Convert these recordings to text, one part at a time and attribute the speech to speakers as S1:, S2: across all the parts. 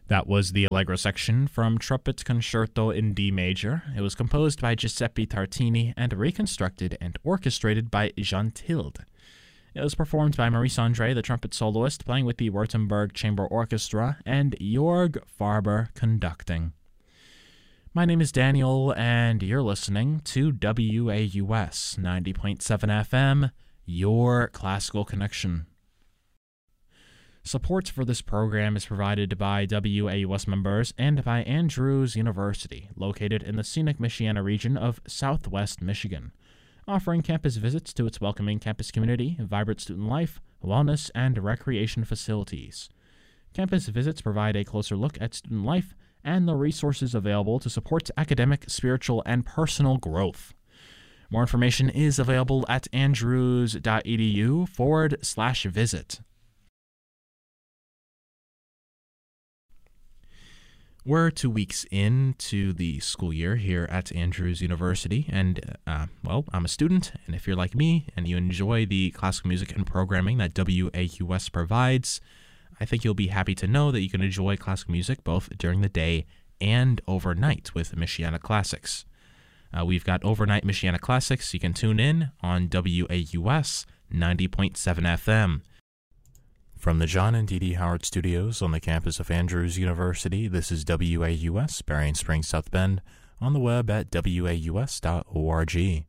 S1: That was the Allegro section from Trumpet Concerto in D major. It was composed by Giuseppe Tartini and reconstructed and orchestrated by Jean Tilde. It was performed by Maurice Andre, the trumpet soloist, playing with the Württemberg Chamber Orchestra, and Jörg Farber conducting. My name is Daniel, and you're listening to WAUS 90.7 FM, your classical connection. Support for this program is provided by WAUS members and by Andrews University, located in the scenic Michiana region of Southwest Michigan, offering campus visits to its welcoming campus community, vibrant student life, wellness, and recreation facilities. Campus visits provide a closer look at student life and the resources available to support academic, spiritual, and personal growth. More information is available at andrews.edu/visit. We're 2 weeks into the school year here at Andrews University, and, I'm a student, and if you're like me and you enjoy the classical music and programming that WAUS provides, I think you'll be happy to know that you can enjoy classical music both during the day and overnight with Michiana Classics. We've got overnight Michiana Classics. You can tune in on WAUS 90.7 FM. From the John and Dee Dee Howard Studios on the campus of Andrews University, this is WAUS, Berrien Springs, South Bend, on the web at waus.org.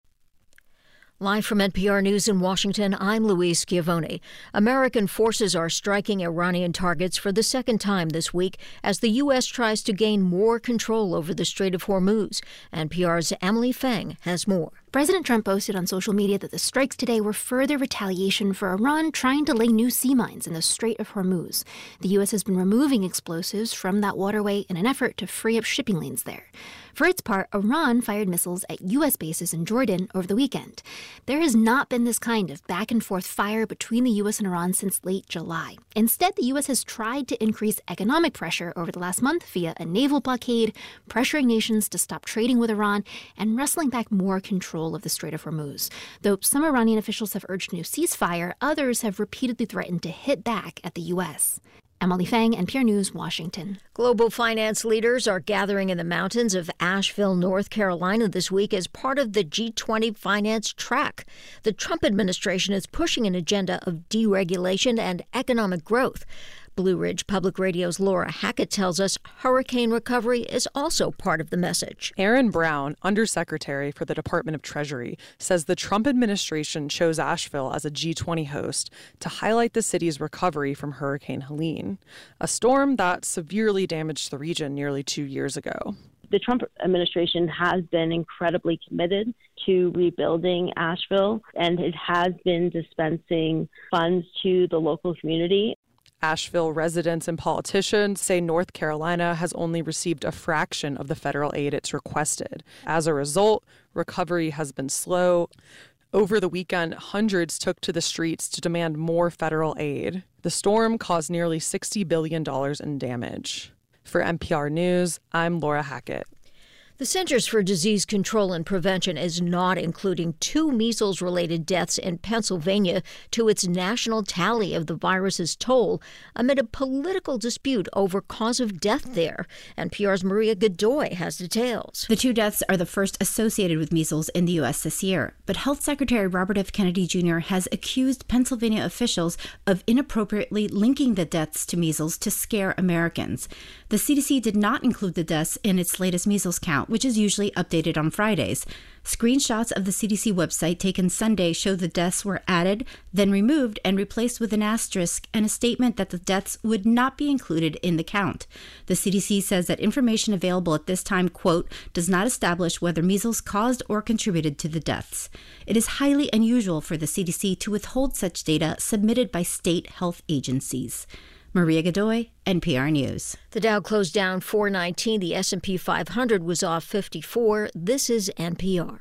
S2: Live from NPR News in Washington, I'm Louise Schiavone. American forces are striking Iranian targets for the second time this week as the U.S. tries to gain more control over the Strait of Hormuz. NPR's Emily Feng has more.
S3: President Trump posted on social media that the strikes today were further retaliation for Iran trying to lay new sea mines in the Strait of Hormuz. The U.S. has been removing explosives from that waterway in an effort to free up shipping lanes there. For its part, Iran fired missiles at U.S. bases in Jordan over the weekend. There has not been this kind of back-and-forth fire between the U.S. and Iran since late July. Instead, the U.S. has tried to increase economic pressure over the last month via a naval blockade, pressuring nations to stop trading with Iran, and wrestling back more control of the Strait of Hormuz. Though some Iranian officials have urged a new ceasefire, others have repeatedly threatened to hit back at the U.S. Emily Feng, NPR News, Washington.
S2: Global finance leaders are gathering in the mountains of Asheville, North Carolina this week as part of the G20 finance track. The Trump administration is pushing an agenda of deregulation and economic growth. Blue Ridge Public Radio's Laura Hackett tells us hurricane recovery is also part of the message.
S4: Aaron Brown, Undersecretary for the Department of Treasury, says the Trump administration chose Asheville as a G20 host to highlight the city's recovery from Hurricane Helene, a storm that severely damaged the region nearly 2 years ago.
S5: The Trump administration has been incredibly committed to rebuilding Asheville, and it has been dispensing funds to the local community.
S4: Asheville residents and politicians say North Carolina has only received a fraction of the federal aid it's requested. As a result, recovery has been slow. Over the weekend, hundreds took to the streets to demand more federal aid. The storm caused nearly $60 billion in damage. For NPR News, I'm Laura Hackett.
S2: The Centers for Disease Control and Prevention is not including 2 measles-related deaths in Pennsylvania to its national tally of the virus's toll amid a political dispute over cause of death there. NPR's Maria Godoy has details.
S6: The 2 deaths are the first associated with measles in the U.S. this year, but Health Secretary Robert F. Kennedy Jr. has accused Pennsylvania officials of inappropriately linking the deaths to measles to scare Americans. The CDC did not include the deaths in its latest measles count, which is usually updated on Fridays. Screenshots of the CDC website taken Sunday show the deaths were added, then removed and replaced with an asterisk and a statement that the deaths would not be included in the count. The CDC says that information available at this time, quote, does not establish whether measles caused or contributed to the deaths. It is highly unusual for the CDC to withhold such data submitted by state health agencies. Maria Godoy, NPR News.
S2: The Dow closed down 419. The S&P 500 was off 54. This is NPR.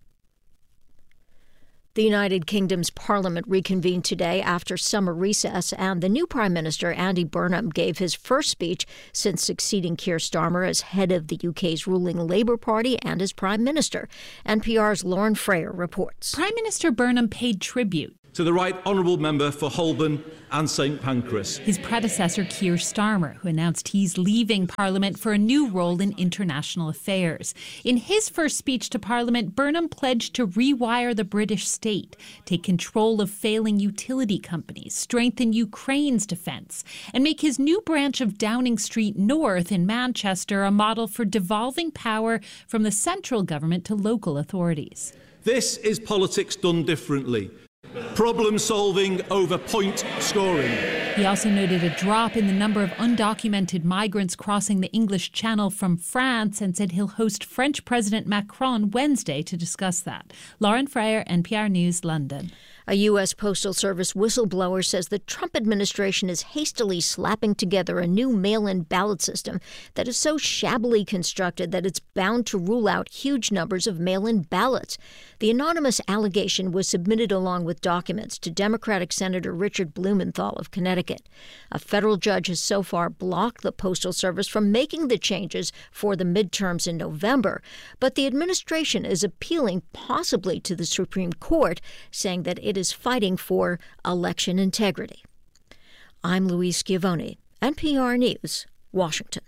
S2: The United Kingdom's parliament reconvened today after summer recess, and the new Prime Minister, Andy Burnham, gave his first speech since succeeding Keir Starmer as head of the UK's ruling Labour Party and as Prime Minister. NPR's Lauren Frayer reports.
S7: Prime Minister Burnham paid tribute To the Right Honourable Member for Holborn and St Pancras.
S8: His predecessor, Keir Starmer, who announced he's leaving Parliament for a new role in international affairs. In his first speech to Parliament, Burnham pledged to rewire the British state, take control of failing utility companies, strengthen Ukraine's defence, and make his new branch of Downing Street North in Manchester a model for devolving power from the central government to local authorities.
S7: This is politics done differently. Problem solving over point scoring.
S8: He also noted a drop in the number of undocumented migrants crossing the English Channel from France and said he'll host French President Macron Wednesday to discuss that. Lauren Freyer, NPR News, London.
S2: A U.S. Postal Service whistleblower says the Trump administration is hastily slapping together a new mail-in ballot system that is so shabbily constructed that it's bound to rule out huge numbers of mail-in ballots. The anonymous allegation was submitted along with documents to Democratic Senator Richard Blumenthal of Connecticut. A federal judge has so far blocked the Postal Service from making the changes for the midterms in November, but the administration is appealing possibly to the Supreme Court, saying that it is fighting for election integrity. I'm Louise Schiavone, NPR News, Washington.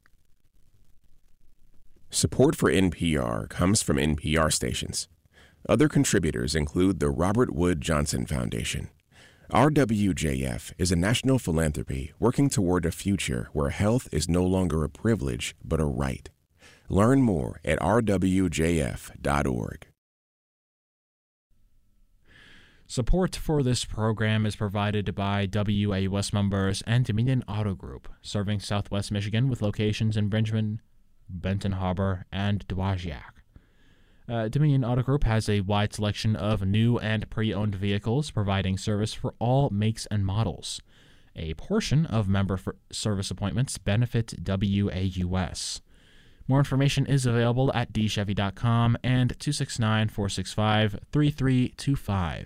S9: Support for NPR comes from NPR stations. Other contributors include the Robert Wood Johnson Foundation. RWJF is a national philanthropy working toward a future where health is no longer a privilege but a right. Learn more at rwjf.org.
S1: Support for this program is provided by WAUS members and Dominion Auto Group, serving Southwest Michigan with locations in Bridgman, Benton Harbor, and Dowagiac. Dominion Auto Group has a wide selection of new and pre-owned vehicles, providing service for all makes and models. A portion of member service appointments benefit WAUS. More information is available at dchevy.com and 269-465-3325.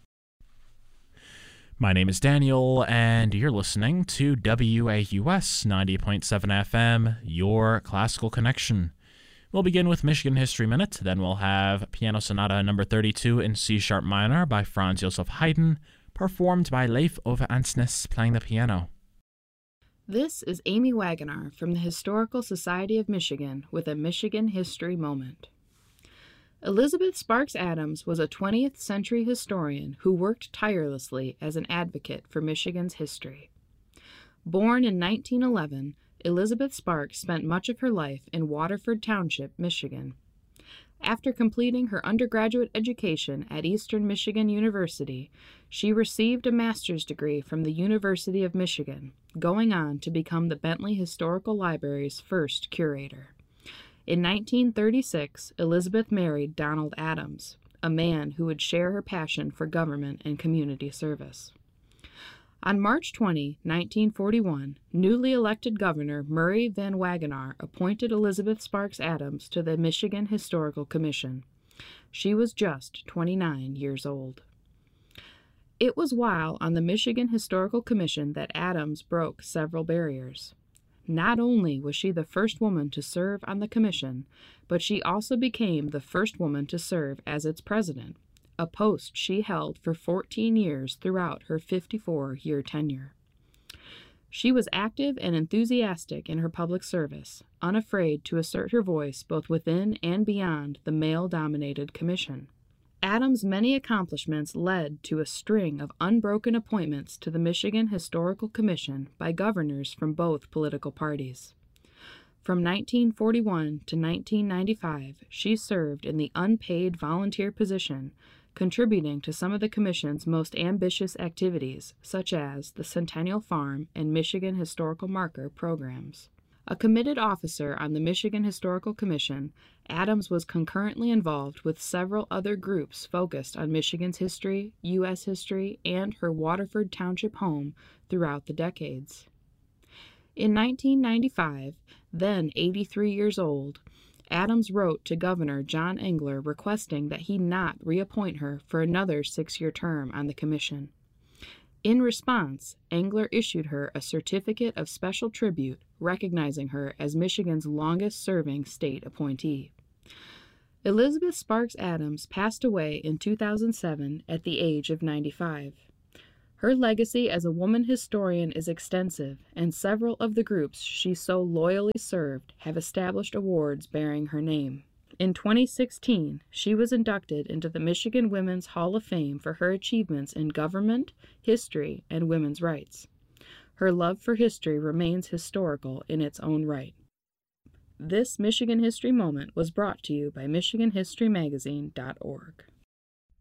S1: My name is Daniel, and you're listening to WAUS 90.7 FM, your classical connection. We'll begin with Michigan History Minute, then we'll have Piano Sonata No. 32 in C-sharp minor by Franz Joseph Haydn, performed by Leif Ove Ansnes playing the piano.
S10: This is Amy Wagoner from the Historical Society of Michigan with a Michigan History Moment. Elizabeth Sparks Adams was a 20th century historian who worked tirelessly as an advocate for Michigan's history. Born in 1911, Elizabeth Sparks spent much of her life in Waterford Township, Michigan. After completing her undergraduate education at Eastern Michigan University, she received a master's degree from the University of Michigan, going on to become the Bentley Historical Library's first curator. In 1936, Elizabeth married Donald Adams, a man who would share her passion for government and community service. On March 20, 1941, newly elected Governor Murray Van Wagenaar appointed Elizabeth Sparks Adams to the Michigan Historical Commission. She was just 29 years old. It was while on the Michigan Historical Commission that Adams broke several barriers. Not only was she the first woman to serve on the commission, but she also became the first woman to serve as its president, a post she held for 14 years throughout her 54-year tenure. She was active and enthusiastic in her public service, unafraid to assert her voice both within and beyond the male-dominated commission. Adams' many accomplishments led to a string of unbroken appointments to the Michigan Historical Commission by governors from both political parties. From 1941 to 1995, she served in the unpaid volunteer position, contributing to some of the Commission's most ambitious activities, such as the Centennial Farm and Michigan Historical Marker programs. A committed officer on the Michigan Historical Commission, Adams was concurrently involved with several other groups focused on Michigan's history, U.S. history, and her Waterford Township home throughout the decades. In 1995, then 83 years old, Adams wrote to Governor John Engler requesting that he not reappoint her for another 6-year term on the commission. In response, Engler issued her a certificate of special tribute, recognizing her as Michigan's longest-serving state appointee. Elizabeth Sparks Adams passed away in 2007 at the age of 95. Her legacy as a woman historian is extensive, and several of the groups she so loyally served have established awards bearing her name. In 2016, she was inducted into the Michigan Women's Hall of Fame for her achievements in government, history, and women's rights. Her love for history remains historical in its own right. This Michigan History Moment was brought to you by MichiganHistoryMagazine.org.